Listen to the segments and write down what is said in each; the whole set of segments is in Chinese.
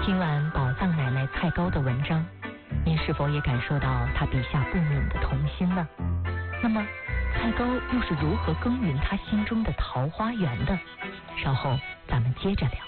听完宝藏奶奶蔡高的文章，您是否也感受到他笔下不泯的童心呢？那么蔡高又是如何耕耘他心中的桃花源的？稍后咱们接着聊。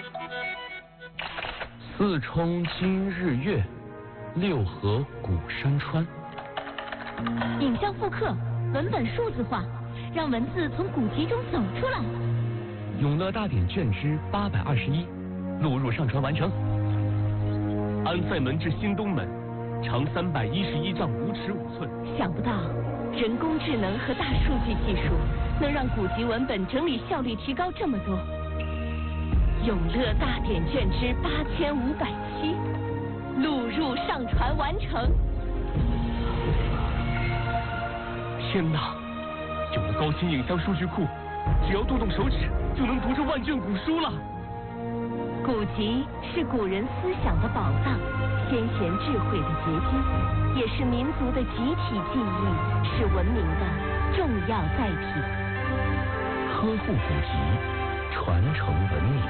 四冲今日月，六合古山川。 影像复刻，文本数字化，让文字从古籍中走出来。 永乐大典卷之821，录入上传完成。安塞门至新东门，长311丈5尺5寸。 想不到人工智能和大数据技术能让古籍文本整理效率提高这么多。永乐大典卷之8507，录入上传完成。 天哪！有了高清影像数据库，只要动动手指就能读这万卷古书了。 古籍是古人思想的宝藏，先贤智慧的结晶，也是民族的集体记忆，是文明的重要载体。 呵护古籍，传承文明。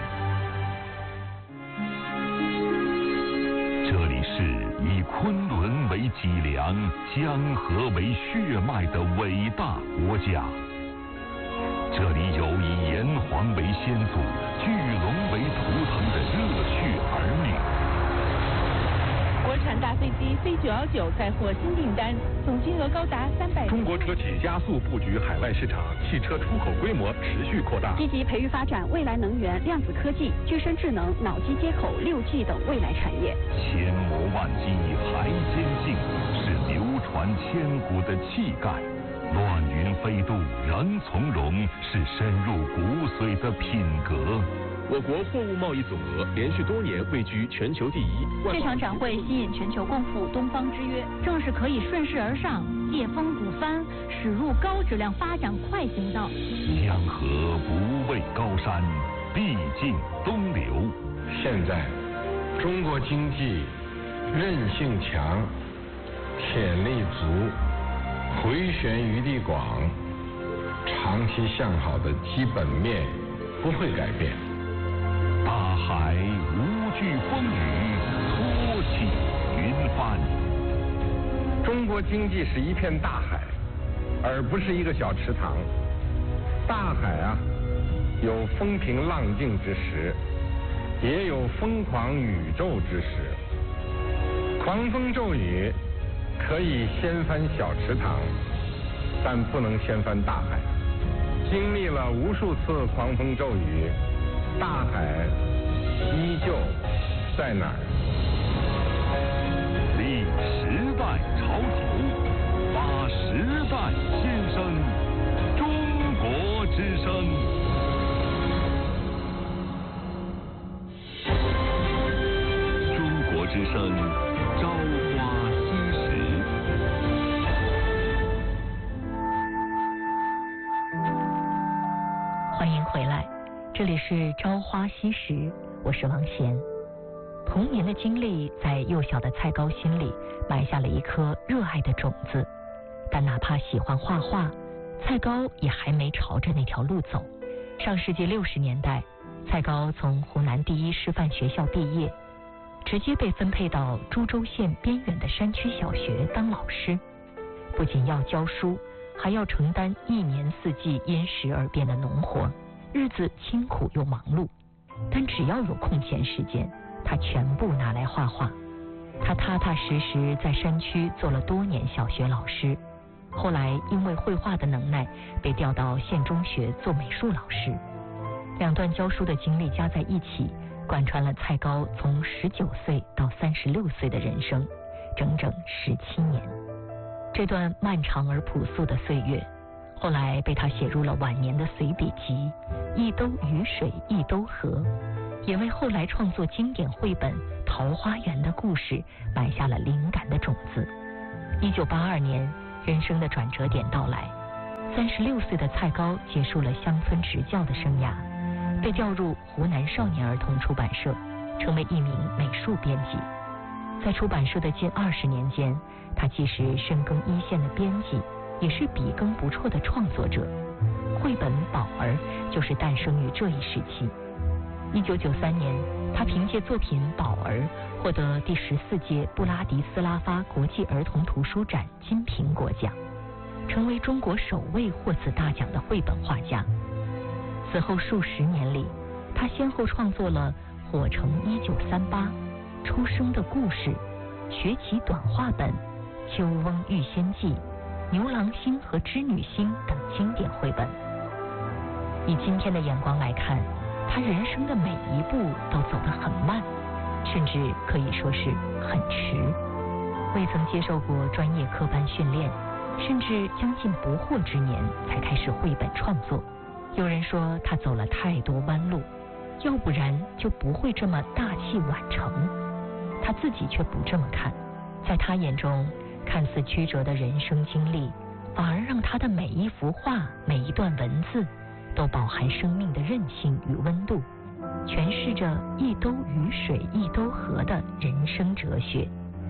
这里是以昆仑为脊梁、江河为血脉的伟大国家。这里有以炎黄为先祖、巨龙为图腾的热血儿女。 国产大飞机飞919再获新订单，总金额高达300亿。 中国车企加速布局海外市场，汽车出口规模持续扩大。 积极培育发展未来能源、量子科技、具身智能、脑机接口、6G 等未来产业。 千磨万击还坚劲，是流传千古的气概。乱云飞渡仍从容，是深入骨髓的品格。 我国货物贸易总额连续多年位居全球第一。 这场展会吸引全球共赴东方之约，正是可以顺势而上，借风鼓帆，驶入高质量发展快行道。 江河不畏高山，必尽东流。 现在中国经济韧性强，潜力足，回旋余地广，长期向好的基本面不会改变。 大海无惧风雨，托起云帆。 中国经济是一片大海，而不是一个小池塘。大海啊，有风平浪静之时，也有疯狂宇宙之时。狂风骤雨可以掀翻小池塘，但不能掀翻大海。经历了无数次狂风骤雨，大海依旧在哪儿？ 立时代潮头，发时代心声，中国之声。中国之声，朝花夕拾。 欢迎回来，这里是朝花夕拾，我是王贤。童年的经历在幼小的蔡高心里埋下了一颗热爱的种子，但哪怕喜欢画画，蔡高也还没朝着那条路走。上世纪60年代，蔡高从湖南第一师范学校毕业，直接被分配到株洲县边远的山区小学当老师，不仅要教书，还要承担一年四季因时而变的农活，日子清苦又忙碌。但只要有空闲时间，他全部拿来画画。他踏踏实实在山区做了多年小学老师，后来因为绘画的能耐，被调到县中学做美术老师。两段教书的经历加在一起，贯穿了蔡高从19岁到36岁的人生，整整17年。这段漫长而朴素的岁月，后来被他写入了晚年的随笔集《一兜雨水一兜河》，也为后来创作经典绘本《桃花源》的故事埋下了灵感的种子。1982年，人生的转折点到来，36岁的蔡高结束了乡村执教的生涯，被调入湖南少年儿童出版社，成为一名美术编辑。在出版社的近20年间，他既是深耕一线的编辑，也是笔耕不辍的创作者。绘本《宝儿》就是诞生于这一时期。 1993年，他凭借作品《宝儿》获得第14届布拉迪斯拉发国际儿童图书展金苹果奖，成为中国首位获此大奖的绘本画家。此后数十年里，他先后创作了《火城1938》、《出生的故事》、学习短话本、《秋翁遇仙记》、《牛郎星和织女星》等经典绘本。以今天的眼光来看，他人生的每一步都走得很慢，甚至可以说是很迟。未曾接受过专业科班训练，甚至将近不惑之年才开始绘本创作。有人说他走了太多弯路，要不然就不会这么大器晚成。他自己却不这么看，在他眼中，看似曲折的人生经历，反而让他的每一幅画、每一段文字都饱含生命的韧性与温度，诠释着一兜雨水一兜河的人生哲学。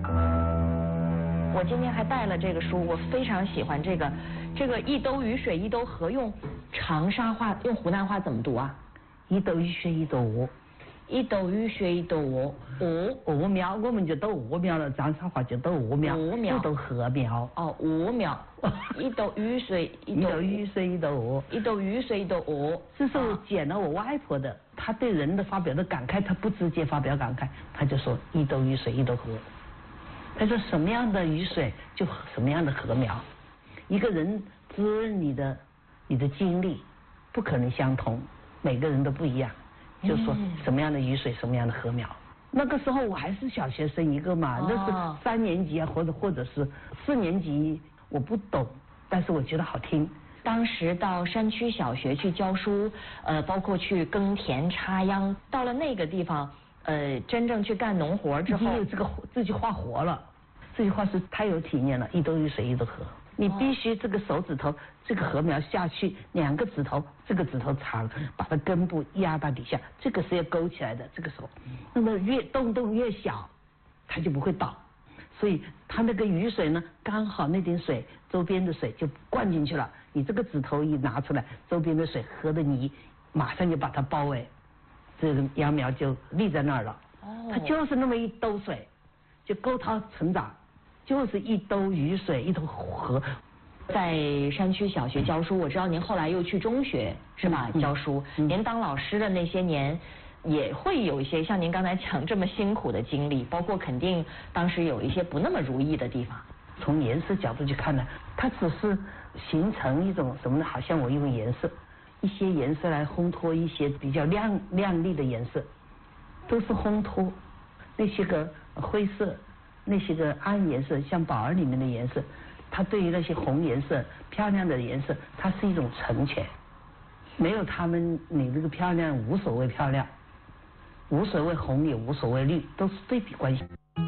我今天还带了这个书，我非常喜欢这个一兜雨水一兜河，用长沙话，用湖南话怎么读啊？ 一兜雨水一兜鹅， 一兜雨水一兜鹅， 鹅苗，我们就兜鹅苗了，长沙话就兜鹅苗， 鹅苗， 就兜禾苗。 哦，鹅苗，一兜雨水一兜雨水一兜鹅， 一兜雨水一兜鹅。 这是我捡了我外婆的，她对人的发表的感慨，她不直接发表感慨，她就说一兜雨水一兜河。他说什么样的雨水就什么样的禾苗，一个人滋润你的经历不可能相同，每个人都不一样，就说什么样的雨水什么样的禾苗。那个时候我还是小学生一个嘛，那是3年级啊，或者是4年级，我不懂，但是我觉得好听。 当时到山区小学去教书，包括去耕田插秧，到了那个地方，真正去干农活之后， 这句话活了。这句话是太有体验了，一兜雨水一兜河。你必须这个手指头，这个禾苗下去，2个指头，这个指头长，把它根部压到底下，这个是要勾起来的，这个手。那么越洞越小，它就不会倒。所以它那个雨水呢，刚好那点水，周边的水就灌进去了。你这个指头一拿出来，周边的水和的泥马上就把它包围，这个秧苗就立在那儿了。它就是那么一兜水，就够它成长。就是一兜雨水一兜河。 在山区小学教书，我知道您后来又去中学是吧？教书，您当老师的那些年，也会有一些像您刚才讲这么辛苦的经历，包括肯定当时有一些不那么如意的地方。 从颜色角度去看呢，它只是形成一种什么呢？好像我用颜色，一些颜色来烘托一些比较亮丽的颜色，都是烘托那些个灰色。那些个暗颜色，像宝儿里面的颜色，它对于那些红颜色、漂亮的颜色，它是一种成全。没有他们，你这个漂亮无所谓漂亮，无所谓红也无所谓绿，都是对比关系。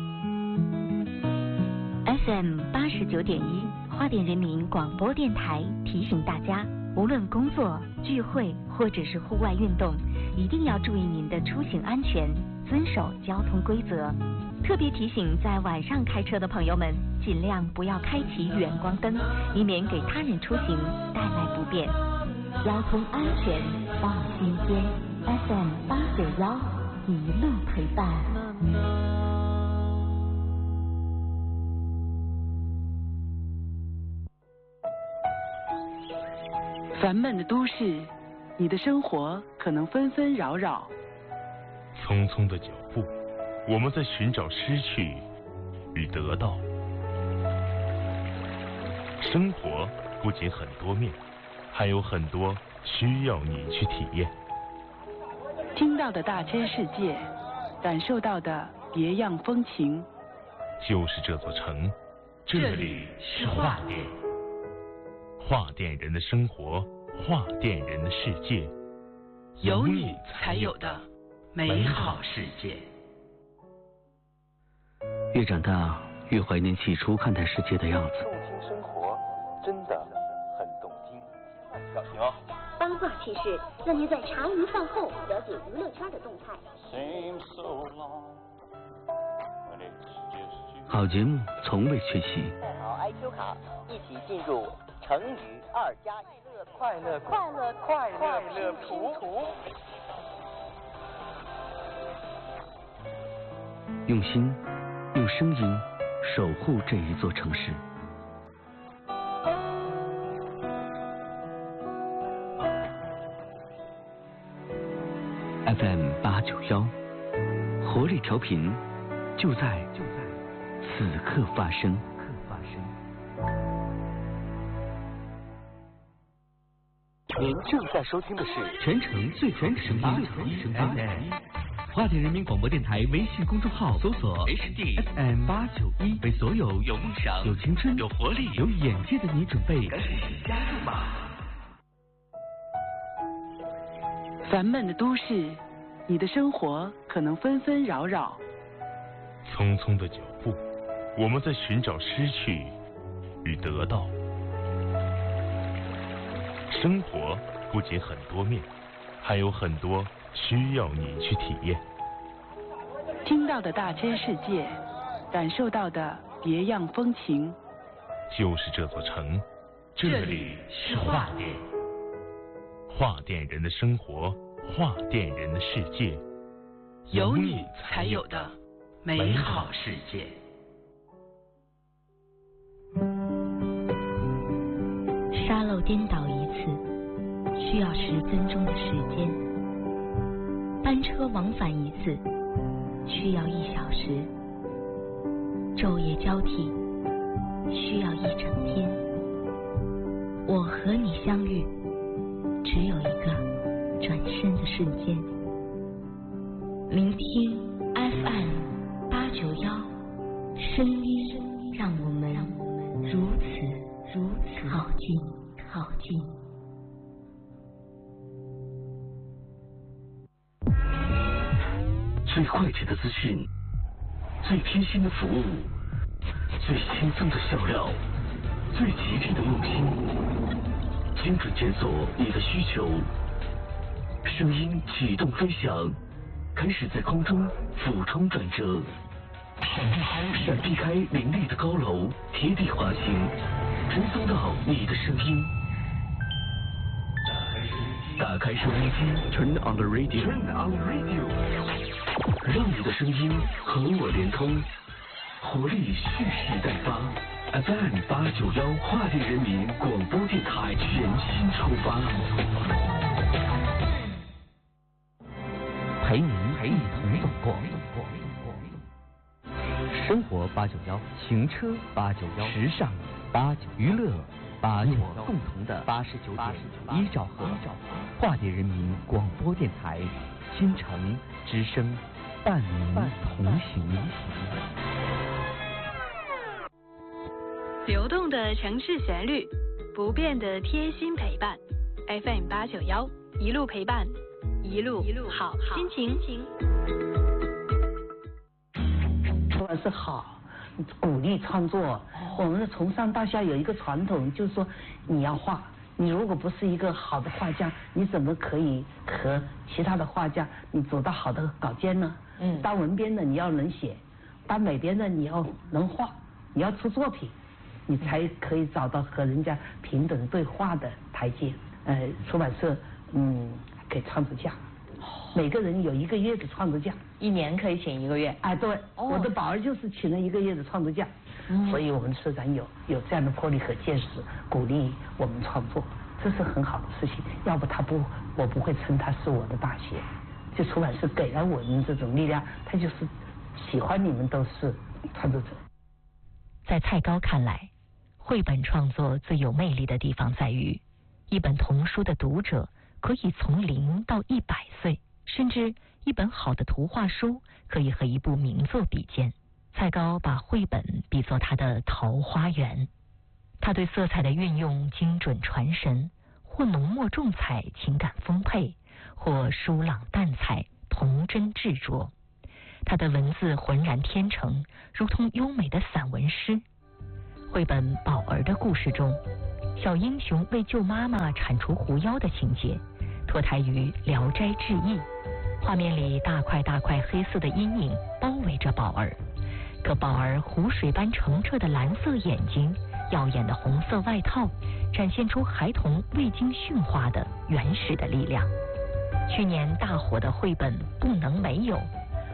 FM 89.1花莲人民广播电台提醒大家，无论工作、聚会或者是户外运动，一定要注意您的出行安全，遵守交通规则。特别提醒在晚上开车的朋友们，尽量不要开启远光灯，以免给他人出行带来不便。交通安全放心间 ，FM 891一路陪伴。 烦闷的都市，你的生活可能纷纷扰扰。 匆匆的脚步，我们在寻找失去与得到。生活不仅很多面，还有很多需要你去体验。 听到的大千世界，感受到的别样风情。 就是这座城，这里是画店。画店人的生活，画店人的世界， 有你才有的美好世界。 越长大，越怀念起初看待世界的样子。 动听生活，真的很动听。小心哦！ 八卦趣事，让您在茶余饭后了解娱乐圈的动态。 好节目从未缺席。 带好 IQ 卡，一起进入成语2+1快乐图。 用心，用声音守护这一座城市。FM891，活力调频，就在此刻发生。 您正在收听的是全城最全声音 FM。华典人民广播电台微信公众号搜索 HD FM891，为所有有梦想、有青春、有活力、有眼界的你准备。赶紧加入吧！ 烦闷的都市，你的生活可能纷纷扰扰。 匆匆的脚步，我们在寻找失去与得到。生活不仅很多面，还有很多需要你去体验。 听到的大千世界，感受到的别样风情。 就是这座城，这里是画店。画店人的生活，画店人的世界， 有你才有的美好世界。 沙漏颠倒一次需要10分钟的时间，班车往返一次需要1小时，昼夜交替需要1整天。我和你相遇，只有一个转身的瞬间。聆听 FM891，声音让我们如此靠近。 最快捷的资讯，最贴心的服务，最轻松的笑料，最极致的用心，精准检索你的需求。声音启动飞翔，开始在空中俯冲转折，闪避开林立的高楼，贴地滑行，传送到你的声音。打开收音机 ，Turn on the radio， 让你的声音和我连通，活力蓄势待发。FM891华电人民广播电台全新出发， 陪您一同走过。生活891，行车891，时尚891，娱乐891，共同的89.1兆赫，华电人民广播电台，新城之声，伴您同行。 流动的城市旋律，不变的贴心陪伴。FM891，一路陪伴，一路好心情。 不管是好，鼓励创作。我们的从上到下有一个传统，就是说你要画，你如果不是一个好的画家，你怎么可以和其他的画家你走到好的稿件呢？当文编的你要能写，当美编的你要能画，你要出作品，你才可以找到和人家平等对话的台阶。出版社给创作假，每个人有1个月的创作假 ，1年可以请1个月。 哎，对，我的宝儿就是请了1个月的创作假，所以我们社长有这样的魄力和见识，鼓励我们创作，这是很好的事情。要不我不会称它是我的大学。就出版社给了我们这种力量，他就是喜欢你们都是创作者。 在蔡高看来，绘本创作最有魅力的地方在于，一本童书的读者可以从0到100岁，甚至一本好的图画书可以和一部名作比肩。蔡高把绘本比作他的桃花源，他对色彩的运用精准传神，或浓墨重彩，情感丰沛，或疏朗淡彩，童真执着。他的文字浑然天成，如同优美的散文诗。绘本《宝儿的故事》中，小英雄为救妈妈铲除狐妖的情节脱胎于《聊斋志异》，画面里大块大块黑色的阴影包围着宝儿，可宝儿湖水般澄澈的蓝色眼睛，耀眼的红色外套，展现出孩童未经驯化的原始的力量。去年大火的绘本《不能没有》，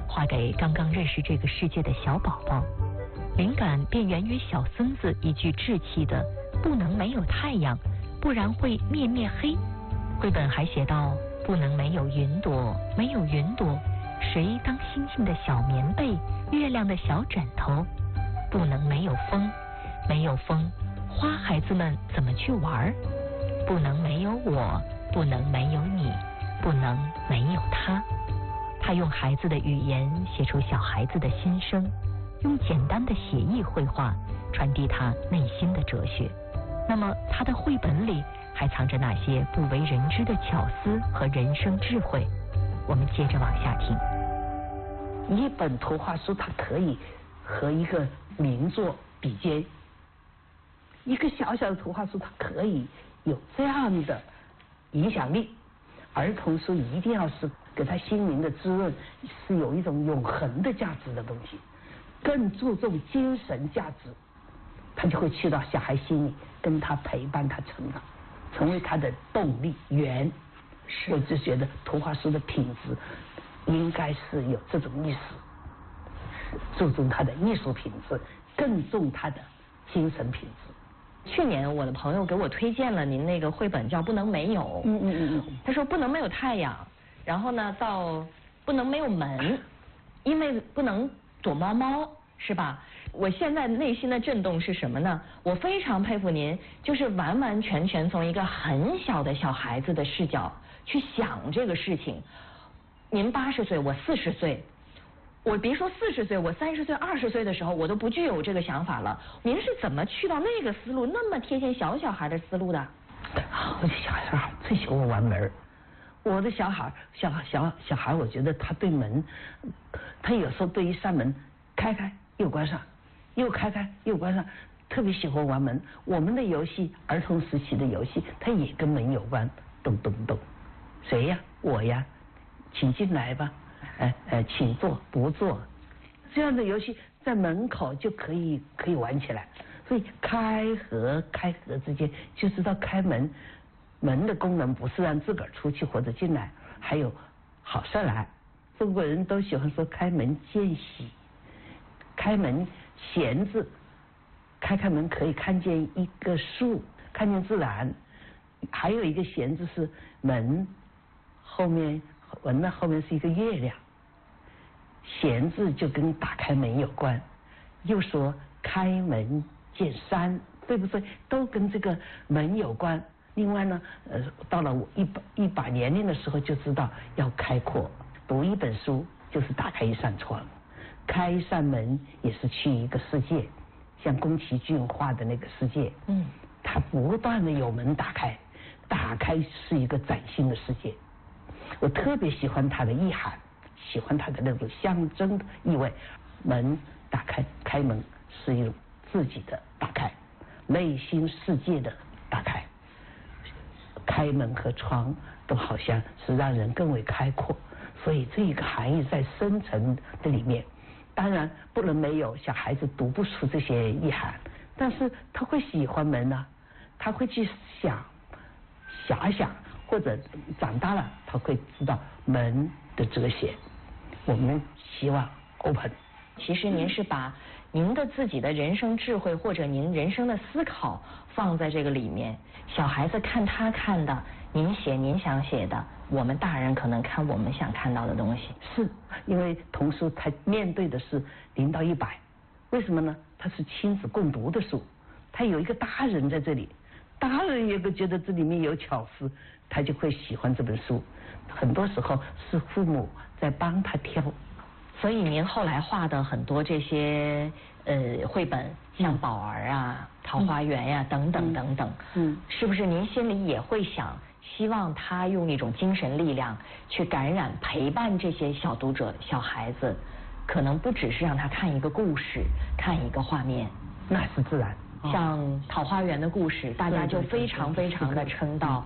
画给刚刚认识这个世界的小宝宝。灵感便源于小孙子一句稚气的“不能没有太阳，不然会灭灭黑”。绘本还写道：“不能没有云朵，没有云朵，谁当星星的小棉被，月亮的小枕头？不能没有风，没有风，花孩子们怎么去玩？不能没有我，不能没有你，不能没有他。”他用孩子的语言写出小孩子的心声，用简单的写意绘画传递他内心的哲学。那么他的绘本里还藏着哪些不为人知的巧思和人生智慧？我们接着往下听。 一本图画书它可以和一个名作比肩，一个小小的图画书它可以有这样的影响力。儿童书一定要是给他心灵的滋润，是有一种永恒的价值的东西，更注重精神价值，他就会去到小孩心里，跟他陪伴他成长，成为他的动力源。我就觉得图画书的品质应该是有这种意识，注重他的艺术品质，更重他的精神品质。 去年我的朋友给我推荐了您那个绘本，叫《不能没有》。他说不能没有太阳，然后呢到不能没有门，因为不能躲猫猫，是吧？我现在内心的震动是什么呢？我非常佩服您，就是完完全全从一个很小的小孩子的视角去想这个事情。您80岁，我40岁。我别说40岁，我30岁、20岁的时候，我都不具有这个想法了。您是怎么去到那个思路，那么贴近小孩的思路的？ 我的小孩最喜欢玩门。我的小孩，我觉得他对门，他有时候对一扇门开开又关上，又开开又关上，特别喜欢玩门。我们的游戏，儿童时期的游戏，它也跟门有关。咚咚咚，谁呀？我呀，请进来吧。请坐，不坐，这样的游戏在门口就可以玩起来。所以开合之间就知道开门，门的功能不是让自个儿出去或者进来，还有好事来。中国人都喜欢说开门见喜，开门闲字，开门可以看见一个树，看见自然。还有一个闲字是门后面是一个月亮。闲字就跟打开门有关，又说开门见山，对不对？都跟这个门有关。另外呢，到了我一把年龄的时候，就知道要开阔。读一本书就是打开一扇窗，开一扇门也是去一个世界，像宫崎骏画的那个世界。它不断的有门打开，打开是一个崭新的世界。我特别喜欢它的意涵。喜欢它的那种象征的意味，门打开，开门是一种自己的打开，内心世界的打开。开门和窗都好像是让人更为开阔，所以这一个含义在深层的里面。当然不能没有小孩子读不出这些意涵，但是他会喜欢门啊，他会去遐想，或者长大了他会知道门的哲学。我们希望 open。 其实您是把您的自己的人生智慧或者您人生的思考放在这个里面，小孩子看他看的，您写您想写的，我们大人可能看我们想看到的东西。 是因为童书它面对的是0到100，为什么呢？它是亲子共读的书，它有一个大人在这里，大人也觉得这里面有巧思，他就会喜欢这本书。很多时候是父母在帮他挑。 所以您后来画的很多这些绘本，像宝儿啊、桃花源呀、等等等等，是不是您心里也会想，希望他用一种精神力量去感染、陪伴这些小读者、小孩子，可能不只是让他看一个故事、看一个画面， 那是自然。 像桃花源的故事，大家就非常非常的称道，